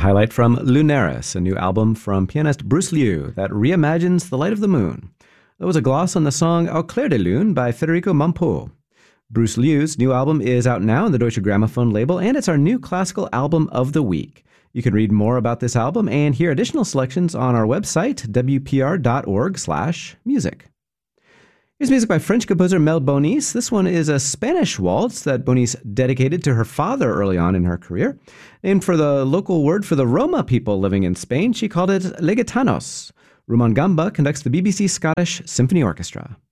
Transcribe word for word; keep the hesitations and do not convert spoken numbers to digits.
highlight from Lunaris, a new album from pianist Bruce Liu that reimagines the light of the moon. There was a gloss on the song Au clair de lune by Federico Mompou. Bruce Liu's new album is out now on the Deutsche Grammophon label, and it's our new classical album of the week. You can read more about this album and hear additional selections on our website, w p r dot org slash music. Here's music by French composer Mel Bonis. This one is a Spanish waltz that Bonis dedicated to her father early on in her career. Named for the local word for the Roma people living in Spain, she called it Les Gitanos. Rumon Gamba conducts the B B C Scottish Symphony Orchestra.